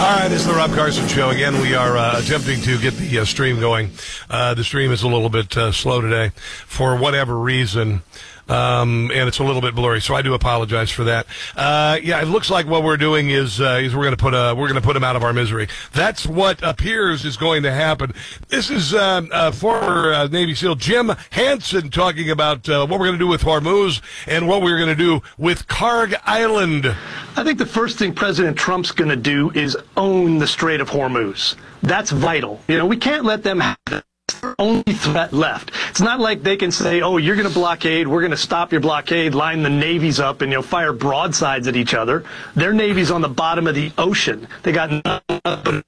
All right, it's the Rob Carson Show. Again, we are attempting to get the stream going. The stream is a little bit slow today for whatever reason. And it's a little bit blurry, so I do apologize for that. Yeah, it looks like what we're doing is we're going to put him out of our misery. That's what appears is going to happen. This is former Navy SEAL Jim Hansen talking about what we're going to do with Hormuz and what we're going to do with Kharg Island. I think the first thing President Trump's going to do is own the Strait of Hormuz. That's vital. You know, we can't let them have it. Only threat left. It's not like they can say, oh, you're going to blockade, we're going to stop your blockade, line the navies up and fire broadsides at each other. Their navy's on the bottom of the ocean. They got nothing.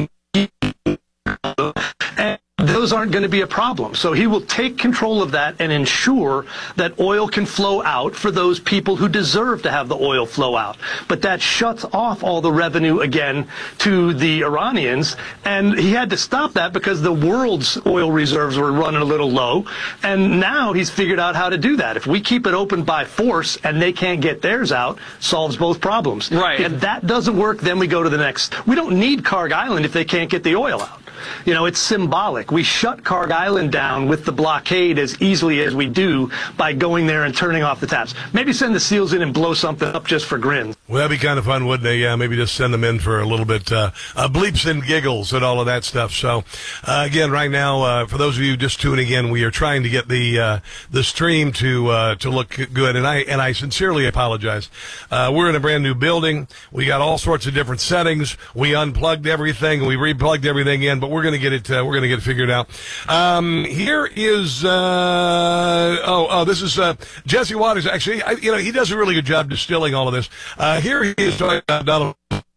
And those aren't going to be a problem. So he will take control of that and ensure that oil can flow out for those people who deserve to have the oil flow out. But that shuts off all the revenue again to the Iranians. And he had to stop that because the world's oil reserves were running a little low. And now he's figured out how to do that. If we keep it open by force and they can't get theirs out, solves both problems. Right. If that doesn't work, then we go to the next. We don't need Kharg Island if they can't get the oil out. You know, it's symbolic. We shut Kharg Island down with the blockade as easily as we do by going there and turning off the taps. Maybe send the SEALs in and blow something up just for grins. Well, that'd be kind of fun, wouldn't they? Yeah, maybe just send them in for a little bit bleeps and giggles and all of that stuff. So, again, right now, for those of you just tuning in, we are trying to get the stream to look good, and I sincerely apologize. We're in a brand new building. We got all sorts of different settings. We unplugged everything. We replugged everything in, but we're going to get it. We're going to get it figured out. Here is this is Jesse Waters. Actually, he does a really good job distilling all of this. Here he is talking about Donald.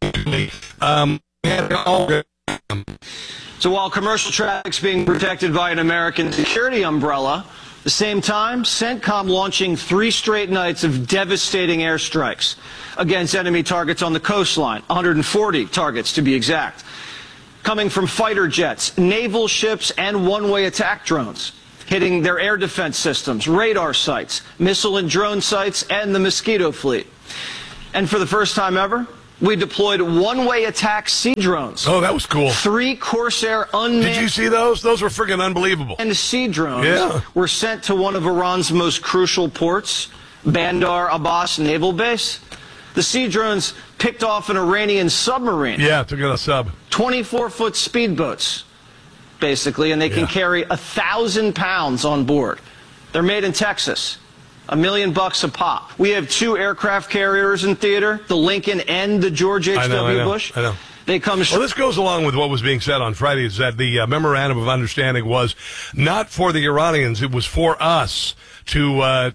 So while commercial traffic's being protected by an American security umbrella, at the same time, CENTCOM launching 3 straight nights of devastating airstrikes against enemy targets on the coastline, 140 targets to be exact, coming from fighter jets, naval ships, and one-way attack drones, hitting their air defense systems, radar sites, missile and drone sites, and the Mosquito fleet. And for the first time ever, we deployed one-way attack sea drones. Oh, that was cool. 3 Corsair unmanned... Did you see those? Those were freaking unbelievable. And sea drones were sent to one of Iran's most crucial ports, Bandar Abbas Naval Base. The sea drones picked off an Iranian submarine. Yeah, took out a sub. 24-foot speedboats, basically, and they can carry 1,000 pounds on board. They're made in Texas. $1 million a pop. We have 2 aircraft carriers in theater, the Lincoln and the George H.W. Bush. I know. They come. Well, this goes along with what was being said on Friday, is that the memorandum of understanding was not for the Iranians, it was for us to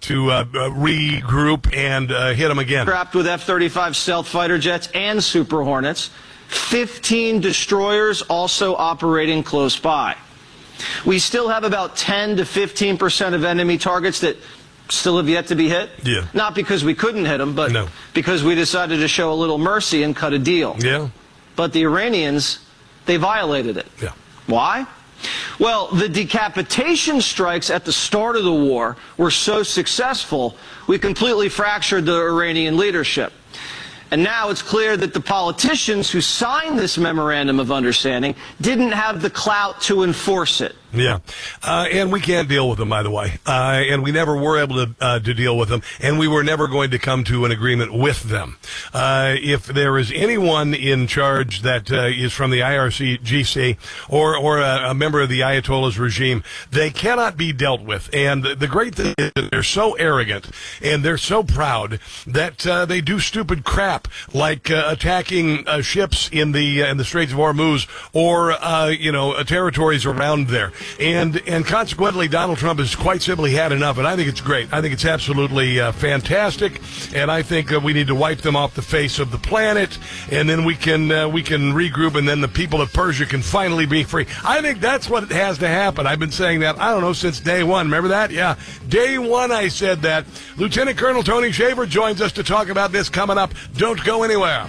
regroup and hit them again. Strapped with F-35 stealth fighter jets and Super Hornets, 15 destroyers also operating close by. We still have about 10 to 15% of enemy targets that still have yet to be hit. Yeah. Not because we couldn't hit them, but because we decided to show a little mercy and cut a deal. Yeah. But the Iranians, they violated it. Yeah. Why? Well, the decapitation strikes at the start of the war were so successful, we completely fractured the Iranian leadership. And now it's clear that the politicians who signed this memorandum of understanding didn't have the clout to enforce it. Yeah. And we can't deal with them, by the way. And we never were able to deal with them. And we were never going to come to an agreement with them. If there is anyone in charge that is from the IRGC or a member of the Ayatollah's regime, they cannot be dealt with. And the great thing is that they're so arrogant and they're so proud that they do stupid crap like attacking ships in the Straits of Hormuz or territories around there. And consequently, Donald Trump has quite simply had enough, and I think it's great. I think it's absolutely fantastic, and I think we need to wipe them off the face of the planet, and then we can regroup, and then the people of Persia can finally be free. I think that's what has to happen. I've been saying that, I don't know, since day one. Remember that? Yeah. Day one I said that. Lieutenant Colonel Tony Shaver joins us to talk about this coming up. Don't go anywhere.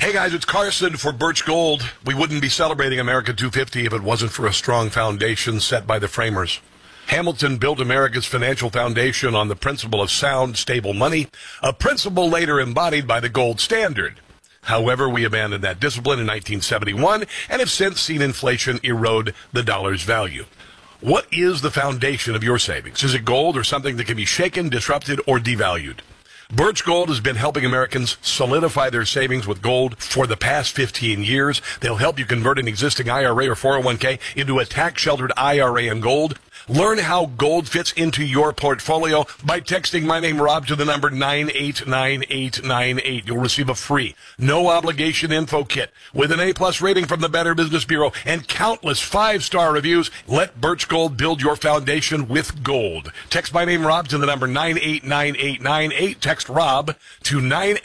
Hey guys, it's Carson for Birch Gold. We wouldn't be celebrating America 250 if it wasn't for a strong foundation set by the framers. Hamilton built America's financial foundation on the principle of sound, stable money, a principle later embodied by the gold standard. However, we abandoned that discipline in 1971 and have since seen inflation erode the dollar's value. What is the foundation of your savings? Is it gold or something that can be shaken, disrupted, or devalued? Birch Gold has been helping Americans solidify their savings with gold for the past 15 years. They'll help you convert an existing IRA or 401k into a tax-sheltered IRA in gold. Learn how gold fits into your portfolio by texting my name, Rob, to the number 989898. You'll receive a free, no-obligation info kit with an A-plus rating from the Better Business Bureau and countless 5-star reviews. Let Birch Gold build your foundation with gold. Text my name, Rob, to the number 989898. Text Rob to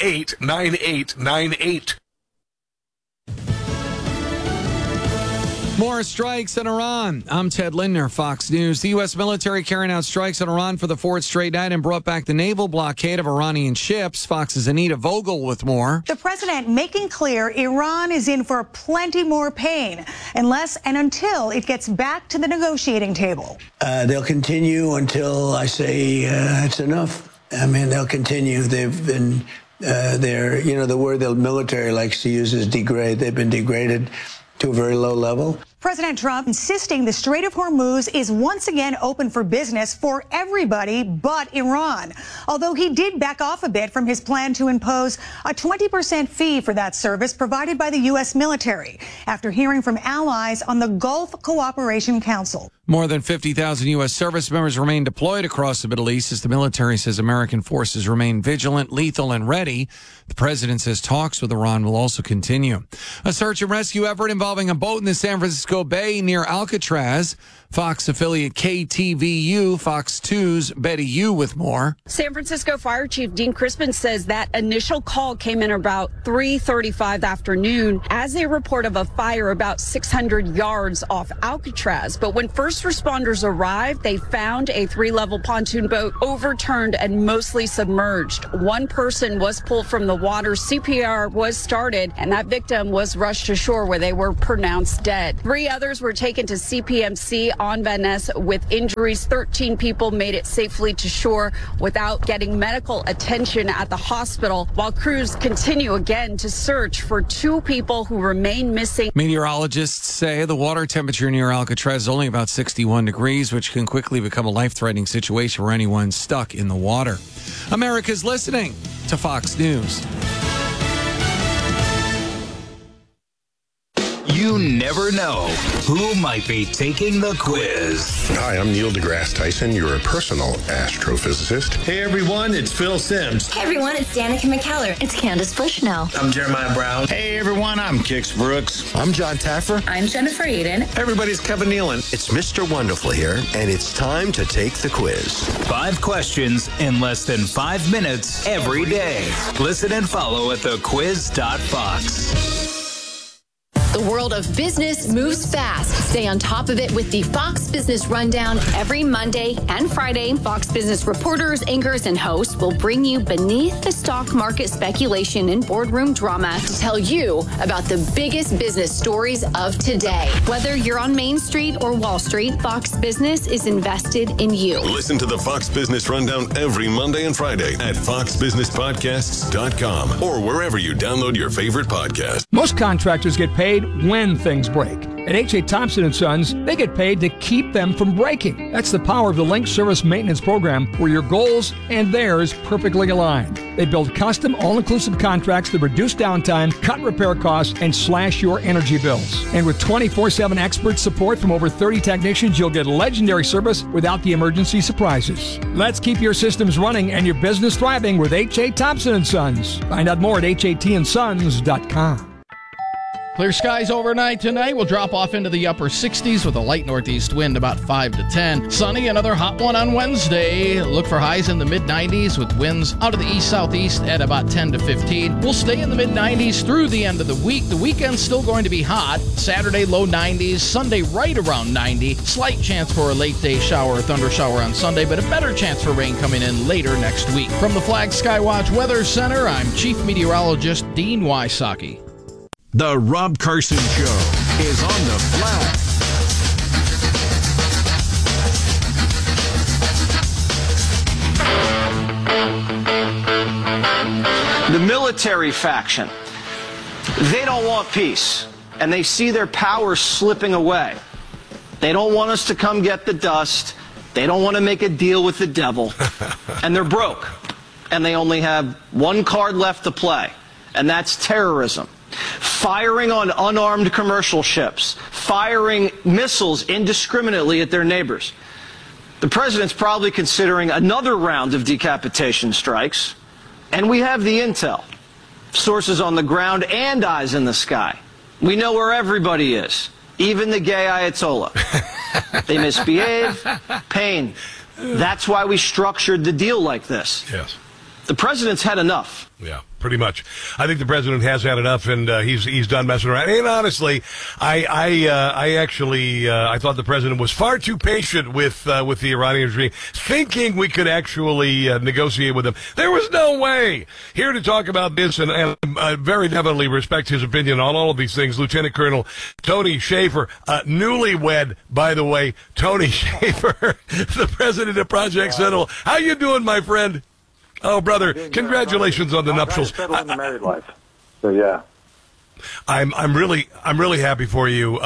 989898. More strikes in Iran. I'm Ted Lindner, Fox News. The U.S. military carrying out strikes in Iran for the fourth straight night and brought back the naval blockade of Iranian ships. Fox's Anita Vogel with more. The president making clear Iran is in for plenty more pain unless and until it gets back to the negotiating table. They'll continue until I say it's enough. I mean, they'll continue. They've been, the word the military likes to use is degrade. They've been degraded to a very low level. President Trump insisting the Strait of Hormuz is once again open for business for everybody but Iran. Although he did back off a bit from his plan to impose a 20% fee for that service provided by the U.S. military after hearing from allies on the Gulf Cooperation Council. More than 50,000 U.S. service members remain deployed across the Middle East as the military says American forces remain vigilant, lethal, and ready. The president says talks with Iran will also continue. A search and rescue effort involving a boat in the San Francisco Bay near Alcatraz. Fox affiliate KTVU, Fox 2's Betty Yu with more. San Francisco Fire Chief Dean Crispin says that initial call came in about 3:35 the afternoon as a report of a fire about 600 yards off Alcatraz. But when first responders arrived, they found a 3-level pontoon boat overturned and mostly submerged. One person was pulled from the water, CPR was started, and that victim was rushed to shore where they were pronounced dead. 3 others were taken to CPMC on Van Ness with injuries. 13 people made it safely to shore without getting medical attention at the hospital, while crews continue again to search for 2 people who remain missing. Meteorologists say the water temperature near Alcatraz is only about 61 degrees, which can quickly become a life-threatening situation for anyone stuck in the water. America's listening to Fox News. You never know who might be taking the quiz. Hi, I'm Neil deGrasse Tyson, your personal astrophysicist. Hey everyone, it's Phil Simms. Hey everyone, it's Danica McKellar. It's Candace Bushnell. I'm Jeremiah Brown. Hey everyone, I'm Kix Brooks. I'm John Taffer. I'm Jennifer Aiden. Hey everybody, it's Kevin Nealon. It's Mr. Wonderful here, and it's time to take the quiz. 5 questions in less than 5 minutes every day. Listen and follow at thequiz.fox. The world of business moves fast. Stay on top of it with the Fox Business Rundown every Monday and Friday. Fox Business reporters, anchors, and hosts will bring you beneath the stock market speculation and boardroom drama to tell you about the biggest business stories of today. Whether you're on Main Street or Wall Street, Fox Business is invested in you. Listen to the Fox Business Rundown every Monday and Friday at foxbusinesspodcasts.com or wherever you download your favorite podcast. Most contractors get paid when things break. At H.A. Thompson & Sons, they get paid to keep them from breaking. That's the power of the Link Service Maintenance Program, where your goals and theirs perfectly align. They build custom, all-inclusive contracts that reduce downtime, cut repair costs, and slash your energy bills. And with 24/7 expert support from over 30 technicians, you'll get legendary service without the emergency surprises. Let's keep your systems running and your business thriving with H.A. Thompson & Sons. Find out more at hatndsons.com. Clear skies overnight tonight. We'll drop off into the upper 60s with a light northeast wind about 5 to 10. Sunny, another hot one on Wednesday. Look for highs in the mid-90s with winds out of the east-southeast at about 10 to 15. We'll stay in the mid-90s through the end of the week. The weekend's still going to be hot. Saturday, low 90s. Sunday, right around 90. Slight chance for a late-day shower or thunder shower on Sunday, but a better chance for rain coming in later next week. From the Flag Skywatch Weather Center, I'm Chief Meteorologist Dean Wysocki. The Rob Carson Show is on the flat. The military faction, they don't want peace, and they see their power slipping away. They don't want us to come get the dust. They don't want to make a deal with the devil. And they're broke, and they only have one card left to play, and that's terrorism. Firing on unarmed commercial ships, firing missiles indiscriminately at their neighbors. The president's probably considering another round of decapitation strikes. And we have the intel, sources on the ground and eyes in the sky. We know where everybody is, even the gay Ayatollah. They misbehave, pain. That's why we structured the deal like this. Yes. The president's had enough. Yeah, pretty much. I think the president has had enough, and he's done messing around. And honestly, I actually thought the president was far too patient with the Iranian regime, thinking we could actually negotiate with them. There was no way. Here to talk about this, and I very definitely respect his opinion on all of these things, Lieutenant Colonel Tony Shaffer, newlywed, by the way, Tony Shaffer, the president of Project Sentinel. How you doing, my friend? Oh, brother! Congratulations on the nuptials. Settle in the married life. So yeah, I'm really happy for you.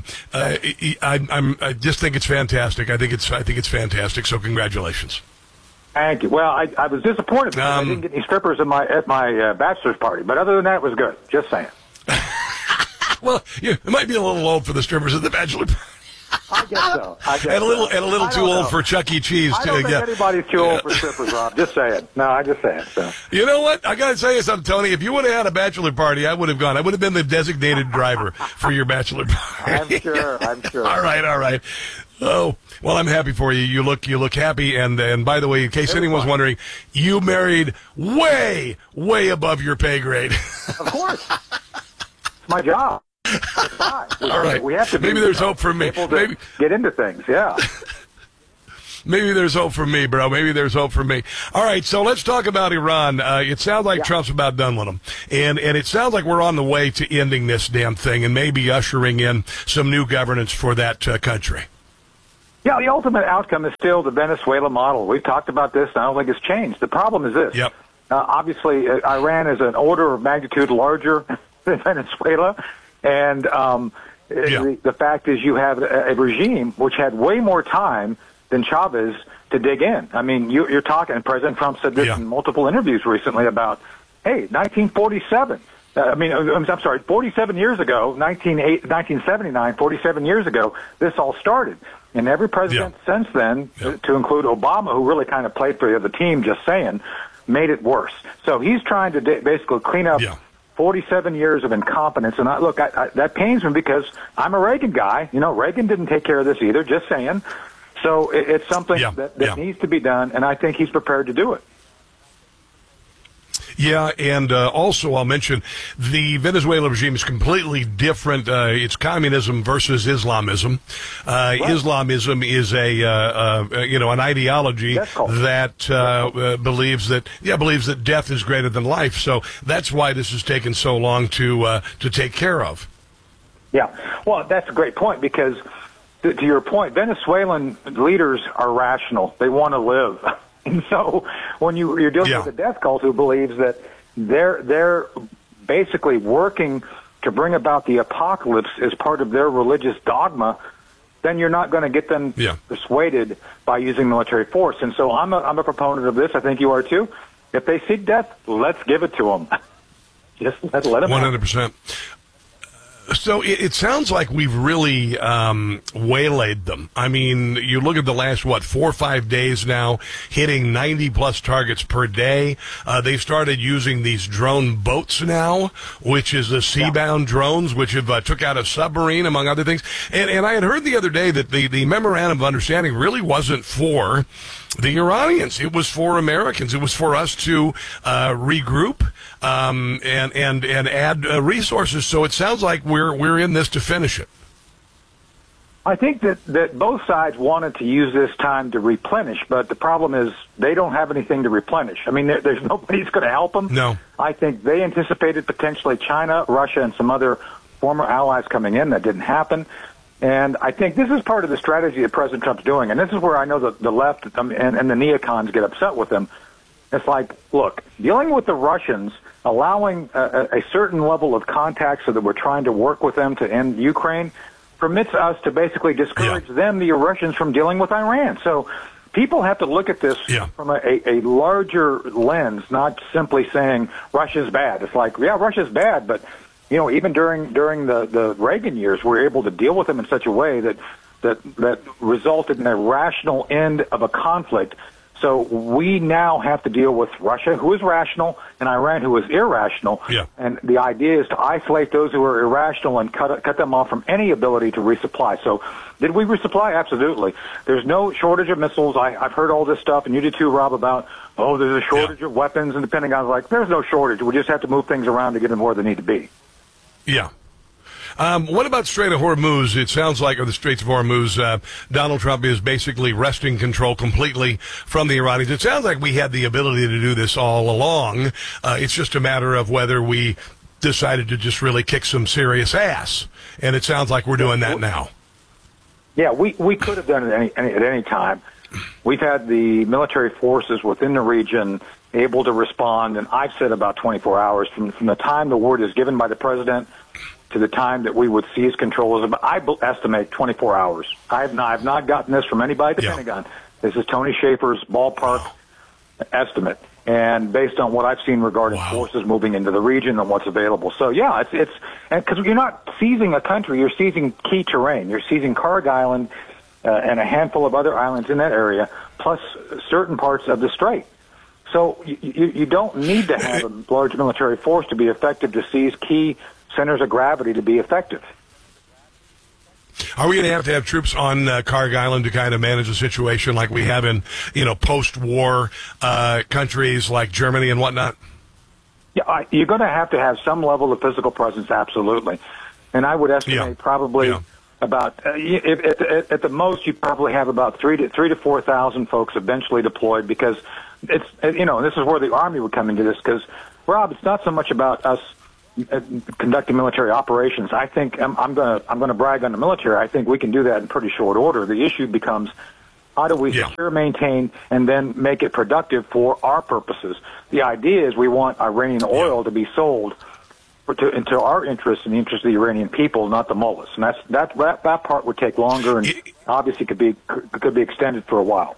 I just think it's fantastic. I think it's fantastic. So congratulations. Thank you. Well, I was disappointed because I didn't get any strippers at my bachelor's party, but other than that, it was good. Just saying. Well, it might be a little old for the strippers at the bachelor party. I guess so. And a little too old for Chuck E. Cheese. I don't think anybody's too old for strippers, Rob. Just saying. No, I just saying. So. You know what? I got to tell you something, Tony. If you would have had a bachelor party, I would have gone. I would have been the designated driver for your bachelor party. I'm sure. All right. Oh, well, I'm happy for you. You look happy. And by the way, in case anyone's wondering, you married way above your pay grade. Of course. It's my job. All right. We have to maybe there's hope for me. Maybe get into things. Yeah. Maybe there's hope for me, bro. Maybe there's hope for me. All right, so let's talk about Iran. It sounds like Trump's about done with them. And it sounds like we're on the way to ending this damn thing and maybe ushering in some new governance for that country. Yeah, the ultimate outcome is still the Venezuela model. We've talked about this, and I don't think it's changed. The problem is this. Yep. Obviously, Iran is an order of magnitude larger than Venezuela. And the fact is you have a regime which had way more time than Chavez to dig in. I mean, you're talking, and President Trump said this in multiple interviews recently about, hey, 1947. I'm sorry, 47 years ago, 1979, 47 years ago, this all started. And every president since then, to include Obama, who really kind of played for the other team, just saying, made it worse. So he's trying to basically clean up 47 years of incompetence. And look, that pains me because I'm a Reagan guy. You know, Reagan didn't take care of this either, just saying. So it's something that needs to be done, and I think he's prepared to do it. Yeah, and also I'll mention the Venezuela regime is completely different. It's communism versus Islamism. Islamism is an ideology that believes that death is greater than life. So that's why this has taken so long to take care of. Yeah, well, that's a great point because to your point, Venezuelan leaders are rational. They want to live. And so when you're dealing with a death cult who believes that they're basically working to bring about the apocalypse as part of their religious dogma, then you're not going to get them persuaded by using military force. And so I'm a proponent of this. I think you are too. If they seek death, let's give it to them. Just let them 100%. So it sounds like we've really waylaid them. I mean, you look at the last, 4 or 5 days now, hitting 90-plus targets per day. They've started using these drone boats now, which is the sea-bound drones, which have took out a submarine, among other things. And I had heard the other day that the memorandum of understanding really wasn't for the Iranians. It was for Americans. It was for us to regroup and add resources. So it sounds like we're in this to finish it. I think that both sides wanted to use this time to replenish, but the problem is they don't have anything to replenish. I mean, there's nobody's going to help them. No. I think they anticipated potentially China, Russia, and some other former allies coming in. That didn't happen. And I think this is part of the strategy that President Trump's doing. And this is where I know the left and the neocons get upset with him. It's like, look, dealing with the Russians, allowing a certain level of contact so that we're trying to work with them to end Ukraine, permits us to basically discourage them, the Russians, from dealing with Iran. So people have to look at this from a larger lens, not simply saying Russia's bad. It's like, yeah, Russia's bad, but even during the Reagan years, we were able to deal with them in such a way that resulted in a rational end of a conflict. So we now have to deal with Russia, who is rational, and Iran, who is irrational. Yeah. And the idea is to isolate those who are irrational and cut them off from any ability to resupply. So did we resupply? Absolutely. There's no shortage of missiles. I've heard all this stuff, and you did too, Rob, about, there's a shortage of weapons, and the Pentagon's like, there's no shortage. We just have to move things around to get them where they need to be. Yeah. What about Strait of Hormuz? It sounds like, or the Straits of Hormuz, Donald Trump is basically wresting control completely from the Iranians. It sounds like we had the ability to do this all along. It's just a matter of whether we decided to just really kick some serious ass. And it sounds like we're doing that now. Yeah, we could have done it at any time. We've had the military forces within the region able to respond, and I've said about 24 hours from the time the word is given by the president to the time that we would seize control. I estimate 24 hours. I have not gotten this from anybody at the Pentagon. This is Tony Schaefer's ballpark estimate, and based on what I've seen regarding forces moving into the region and what's available. So yeah, it's because you're not seizing a country, you're seizing key terrain. You're seizing Karg Island and a handful of other islands in that area, plus certain parts of the strait. So you don't need to have a large military force to be effective to seize key centers of gravity to be effective. Are we going to have troops on Karg Island to kind of manage the situation like we have in, post-war countries like Germany and whatnot? Yeah, you're going to have some level of physical presence, absolutely. And I would estimate probably about, at the most, you probably have about 3,000 to 4,000 folks eventually deployed, because it's, this is where the Army would come into this, because, Rob, it's not so much about us conducting military operations. I think I'm going to brag on the military. I think we can do that in pretty short order. The issue becomes, how do we secure, maintain, and then make it productive for our purposes? The idea is we want Iranian oil to be sold into our interests and the interest of the Iranian people, not the mullahs. And that part would take longer, and obviously could be extended for a while.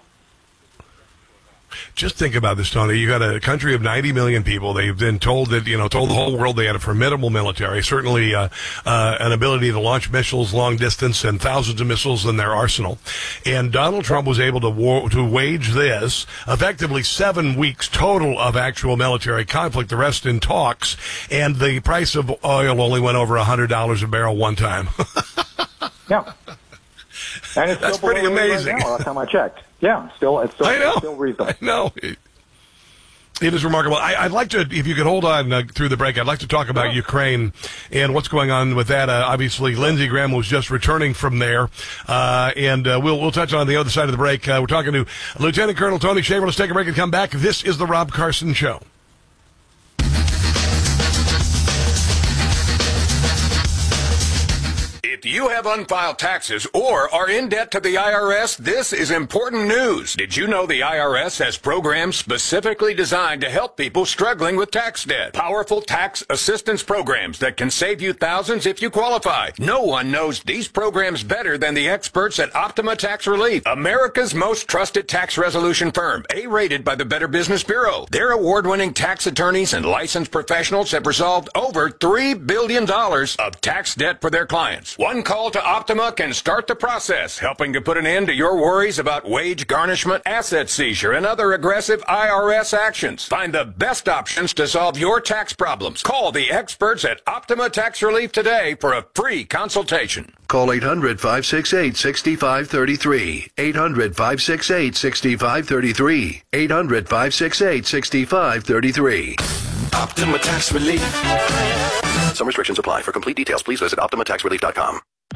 Just think about this, Tony. You got a country of 90 million people. They've been told that, told the whole world they had a formidable military, certainly an ability to launch missiles long distance and thousands of missiles in their arsenal. And Donald Trump was able to wage this effectively 7 weeks total of actual military conflict, the rest in talks. And the price of oil only went over $100 a barrel one time. Yeah. And it's That's pretty amazing. Right now, last time I checked. Yeah, it's still reasonable. I know. It is remarkable. I'd like to, if you could hold on through the break, I'd like to talk about Ukraine and what's going on with that. Obviously, Lindsey Graham was just returning from there, and we'll touch on the other side of the break. We're talking to Lieutenant Colonel Tony Schaefer. Let's take a break and come back. This is the Rob Carson Show. If you have unfiled taxes or are in debt to the IRS, this is important news. Did you know the IRS has programs specifically designed to help people struggling with tax debt? Powerful tax assistance programs that can save you thousands if you qualify. No one knows these programs better than the experts at Optima Tax Relief, America's most trusted tax resolution firm, A-rated by the Better Business Bureau. Their award-winning tax attorneys and licensed professionals have resolved over $3 billion of tax debt for their clients. One call to Optima can start the process, helping to put an end to your worries about wage garnishment, asset seizure, and other aggressive IRS actions. Find the best options to solve your tax problems. Call the experts at Optima Tax Relief today for a free consultation. Call 800-568-6533. 800-568-6533. 800-568-6533. Optima Tax Relief. Some restrictions apply. For complete details, please visit OptimaTaxRelief.com.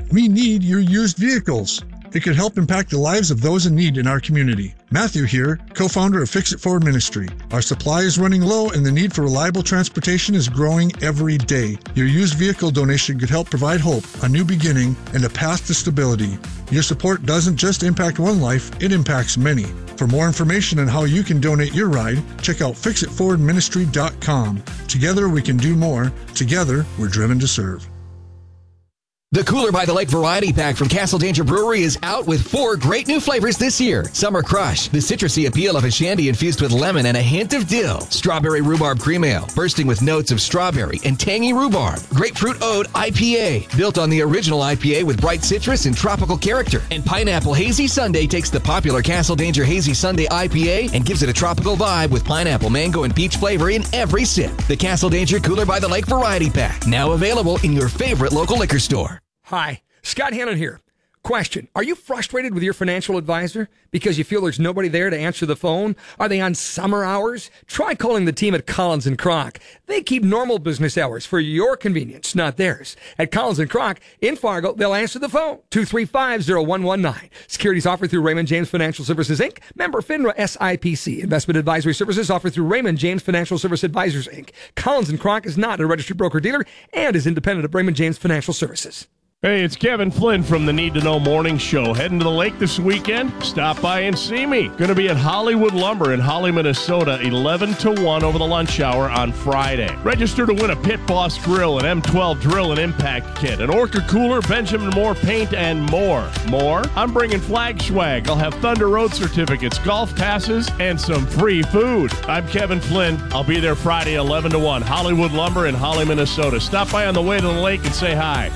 We need your used vehicles. It could help impact the lives of those in need in our community. Matthew here, co-founder of Fix It Forward Ministry. Our supply is running low and the need for reliable transportation is growing every day. Your used vehicle donation could help provide hope, a new beginning, and a path to stability. Your support doesn't just impact one life, it impacts many. For more information on how you can donate your ride, check out fixitforwardministry.com. Together we can do more. Together we're driven to serve. The Cooler by the Lake Variety Pack from Castle Danger Brewery is out with 4 great new flavors this year. Summer Crush, the citrusy appeal of a shandy infused with lemon and a hint of dill. Strawberry Rhubarb Cream Ale, bursting with notes of strawberry and tangy rhubarb. Grapefruit Ode IPA, built on the original IPA with bright citrus and tropical character. And Pineapple Hazy Sundae takes the popular Castle Danger Hazy Sundae IPA and gives it a tropical vibe with pineapple, mango, and peach flavor in every sip. The Castle Danger Cooler by the Lake Variety Pack, now available in your favorite local liquor store. Hi, Scott Hannon here. Question, are you frustrated with your financial advisor because you feel there's nobody there to answer the phone? Are they on summer hours? Try calling the team at Collins & Kroc. They keep normal business hours for your convenience, not theirs. At Collins & Kroc in Fargo, they'll answer the phone, 235-0119. Securities offered through Raymond James Financial Services, Inc., member FINRA SIPC. Investment advisory services offered through Raymond James Financial Service Advisors, Inc. Collins & Kroc is not a registered broker-dealer and is independent of Raymond James Financial Services. Hey, it's Kevin Flynn from the Need to Know Morning Show. Heading to the lake this weekend? Stop by and see me. Going to be at Hollywood Lumber in Holly, Minnesota, 11 to 1 over the lunch hour on Friday. Register to win a Pit Boss grill, an M12 drill and impact kit, an Orca cooler, Benjamin Moore paint, and more. More? I'm bringing flag swag. I'll have Thunder Road certificates, golf passes, and some free food. I'm Kevin Flynn. I'll be there Friday, 11 to 1, Hollywood Lumber in Holly, Minnesota. Stop by on the way to the lake and say hi.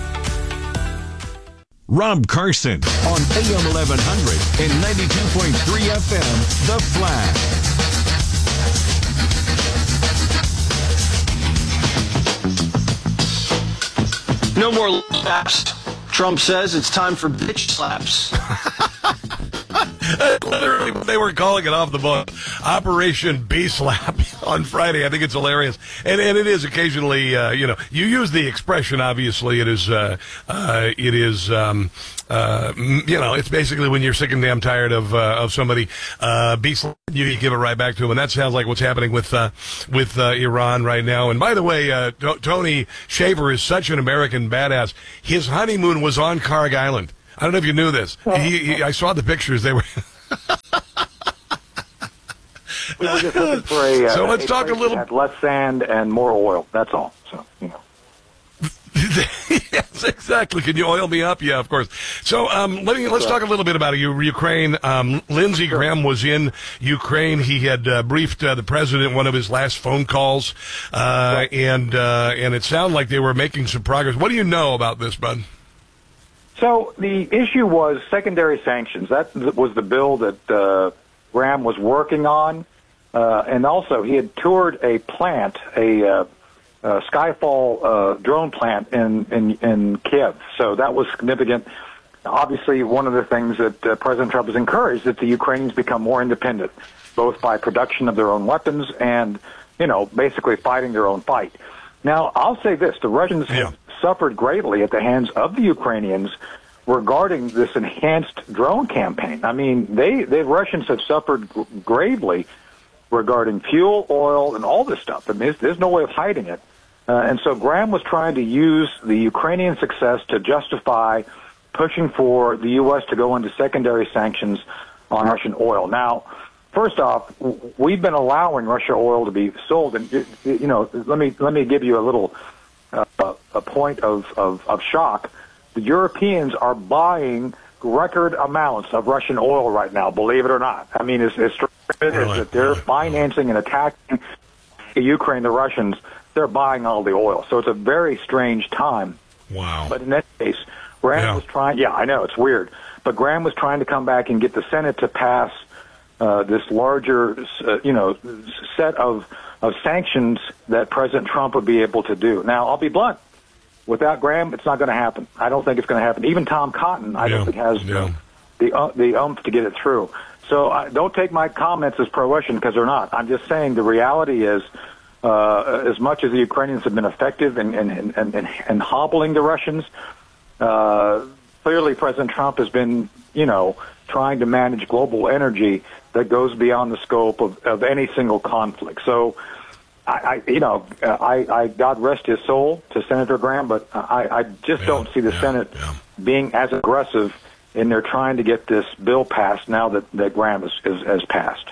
Rob Carson on AM 1100 and 92.3 FM, The Flag. No more slaps. Trump says it's time for bitch slaps. Literally, they were calling it off the book, Operation B-Slap on Friday. I think it's hilarious, and it is occasionally. You use the expression. Obviously, it's basically when you're sick and damn tired of somebody B-Slap, you give it right back to them, and that sounds like what's happening with Iran right now. And by the way, Tony Shaver is such an American badass. His honeymoon was on Karg Island. I don't know if you knew this. I saw the pictures. They were. We were just looking for a. So let's talk a little. That had less sand and more oil. That's all. So Yes, exactly. Can you oil me up? Yeah, of course. So let's talk a little bit about Ukraine. Lindsey Graham was in Ukraine. He had briefed the president one of his last phone calls, and it sounded like they were making some progress. What do you know about this, bud? So the issue was secondary sanctions. That was the bill that Graham was working on, and also he had toured a plant, a Skyfall drone plant in Kiev. So that was significant. Obviously, one of the things that President Trump has encouraged that the Ukrainians become more independent, both by production of their own weapons and, basically fighting their own fight. Now, I'll say this: the Russians have suffered greatly at the hands of the Ukrainians regarding this enhanced drone campaign. I mean, the Russians have suffered gravely regarding fuel, oil, and all this stuff. I mean, there's no way of hiding it. And so Graham was trying to use the Ukrainian success to justify pushing for the U.S. to go into secondary sanctions on Russian oil. Now, first off, we've been allowing Russia oil to be sold, and let me give you a little a point of shock. The Europeans are buying record amounts of Russian oil right now, believe it or not. I mean, it's that they're financing and attacking Ukraine, the Russians. They're buying all the oil. So it's a very strange time. Wow. But in that case, Graham was trying, I know, it's weird, but Graham was trying to come back and get the Senate to pass this larger, set of sanctions that President Trump would be able to do. Now, I'll be blunt. Without Graham, it's not going to happen. I don't think it's going to happen. Even Tom Cotton, I don't think has the oomph to get it through. So don't take my comments as pro-Russian, because they're not. I'm just saying the reality is, as much as the Ukrainians have been effective in hobbling the Russians, clearly President Trump has been, trying to manage global energy that goes beyond the scope of any single conflict. So, I God rest his soul to Senator Graham, but I just don't see the Senate being as aggressive in their trying to get this bill passed now that Graham has passed.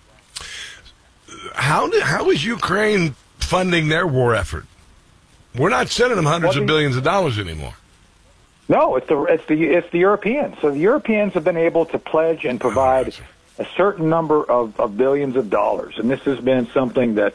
How is Ukraine funding their war effort? We're not sending them hundreds of billions of dollars anymore. No, it's the Europeans. So the Europeans have been able to pledge and provide a certain number of billions of dollars, and this has been something that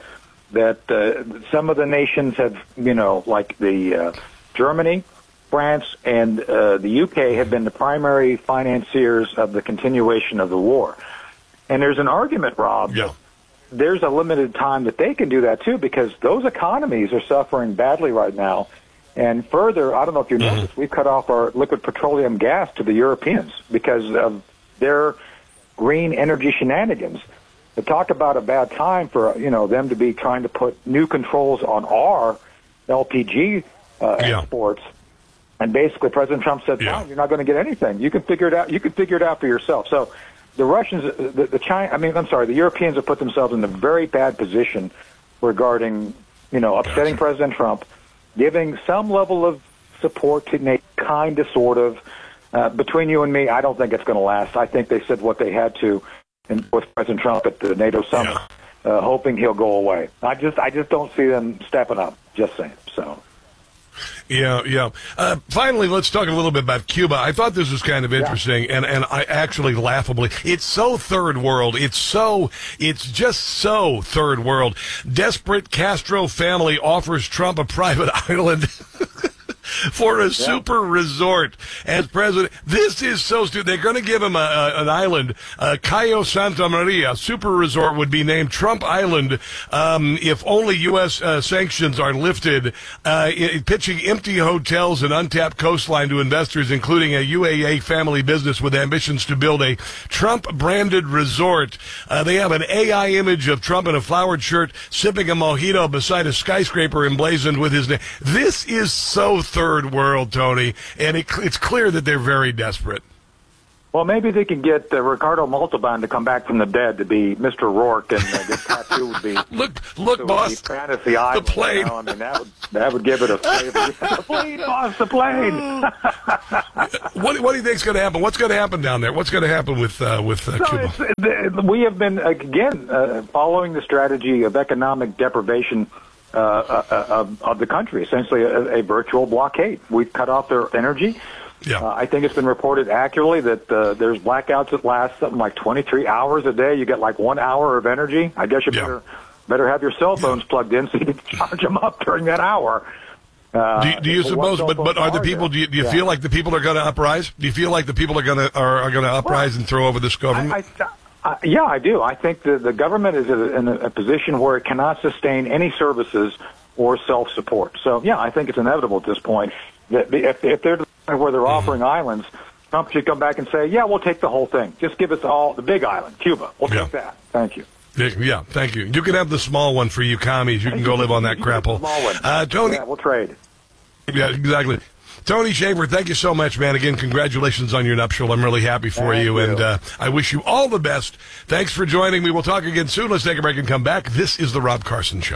some of the nations have, like the Germany, France, and the UK have been the primary financiers of the continuation of the war. And there's an argument, Rob. Yeah. There's a limited time that they can do that too, because those economies are suffering badly right now. And further, I don't know if you noticed, we've cut off our liquid petroleum gas to the Europeans because of their green energy shenanigans. To talk about a bad time for them to be trying to put new controls on our LPG exports, and basically President Trump said, "Fine, you're not going to get anything. You can figure it out. You can figure it out for yourself." So the Russians, the Europeans have put themselves in a very bad position regarding upsetting President Trump, giving some level of support to NATO, kind of, sort of. Between you and me, I don't think it's going to last. I think they said what they had to. And with President Trump at the NATO summit, hoping he'll go away. I just don't see them stepping up. Just saying. So. Yeah. Finally, let's talk a little bit about Cuba. I thought this was kind of interesting, and I actually laughably, it's so third world. It's just so third world. Desperate Castro family offers Trump a private island. For a super resort as president. This is so stupid. They're going to give him an island. Cayo Santa Maria super resort would be named Trump Island if only U.S. Sanctions are lifted, pitching empty hotels and untapped coastline to investors, including a UAE family business with ambitions to build a Trump-branded resort. They have an AI image of Trump in a flowered shirt sipping a mojito beside a skyscraper emblazoned with his name. This is so third world, Tony, and it's clear that they're very desperate. Well, maybe they can get Ricardo Montalban to come back from the dead to be Mr. Rourke, and the tattoo would be look, boss, Fantasy Island, the plane. I mean, that would give it a flavor. The plane, boss, the plane. What do you think's going to happen? What's going to happen down there? What's going to happen with Cuba? We have been again following the strategy of economic deprivation of the country, essentially a virtual blockade. We've cut off their energy. Yeah. I think it's been reported accurately that there's blackouts that last something like 23 hours a day. You get like 1 hour of energy. I guess you better have your cell phones plugged in so you can charge them up during that hour. Do you suppose? But are the people? Do you feel like the people are going to uprise? Do you feel like the people are going to uprise and throw over this government? Yeah, I do. I think the government is in a position where it cannot sustain any services or self-support. So, yeah, I think it's inevitable at this point that if they're to the point where they're offering islands, Trump should come back and say, yeah, we'll take the whole thing. Just give us all the big island, Cuba. We'll take that. Thank you. Yeah, thank you. You can have the small one for you commies. You can go live on that crapple. Tony. Yeah, we'll trade. Yeah, exactly. Tony Shaffer, thank you so much, man. Again, congratulations on your nuptial. I'm really happy for you, and I wish you all the best. Thanks for joining me. We'll talk again soon. Let's take a break and come back. This is The Rob Carson Show.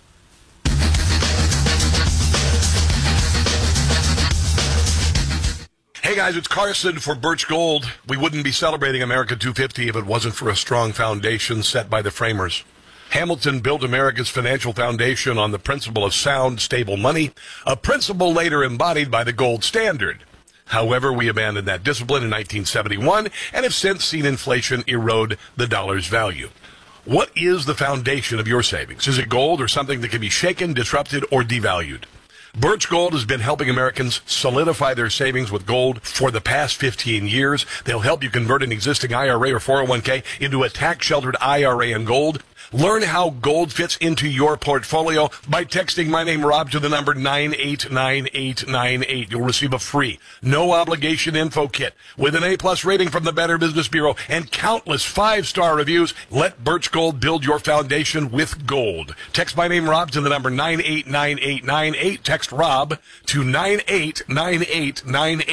Hey, guys, it's Carson for Birch Gold. We wouldn't be celebrating America 250 if it wasn't for a strong foundation set by the framers. Hamilton built America's financial foundation on the principle of sound, stable money, a principle later embodied by the gold standard. However, we abandoned that discipline in 1971 and have since seen inflation erode the dollar's value. What is the foundation of your savings? Is it gold or something that can be shaken, disrupted, or devalued? Birch Gold has been helping Americans solidify their savings with gold for the past 15 years. They'll help you convert an existing IRA or 401k into a tax-sheltered IRA in gold. Learn how gold fits into your portfolio by texting my name, Rob, to the number 989898. You'll receive a free, no-obligation info kit with an A-plus rating from the Better Business Bureau and countless 5-star reviews. Let Birch Gold build your foundation with gold. Text my name, Rob, to the number 989898. Text Rob to 989898.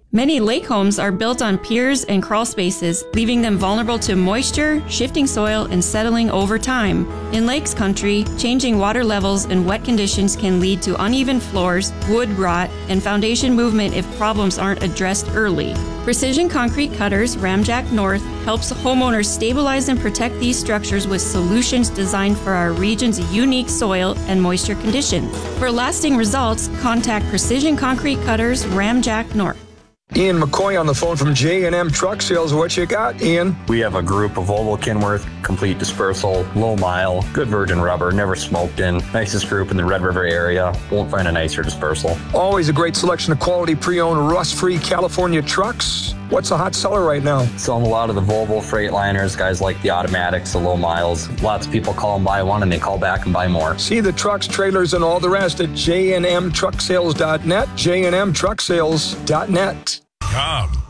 Many lake homes are built on piers and crawl spaces, leaving them vulnerable to moisture, shifting soil, and settling over time. In Lakes Country, changing water levels and wet conditions can lead to uneven floors, wood rot, and foundation movement if problems aren't addressed early. Precision Concrete Cutters Ramjack North helps homeowners stabilize and protect these structures with solutions designed for our region's unique soil and moisture conditions. For lasting results, contact Precision Concrete Cutters Ramjack North. Ian McCoy on the phone from J&M Truck Sales. What you got, Ian? We have a group of Volvo Kenworth, complete dispersal, low mile, good virgin rubber, never smoked in. Nicest group in the Red River area. Won't find a nicer dispersal. Always a great selection of quality pre-owned, rust-free California trucks. What's a hot seller right now? Selling a lot of the Volvo Freightliners, guys like the automatics, the low miles. Lots of people call and buy one and they call back and buy more. See the trucks, trailers, and all the rest at jnmtrucksales.net, jnmtrucksales.net. Come